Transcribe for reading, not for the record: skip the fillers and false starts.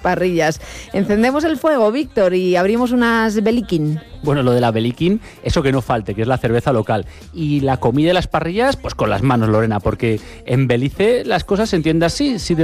parrillas. Encendemos el fuego, Víctor, y abrimos unas Belikin. Bueno, lo de la Belikin, eso que no falte, que es la cerveza local. Y la comida y las parrillas, pues con las manos, Lorena, porque en Belice las cosas se entienden así. Si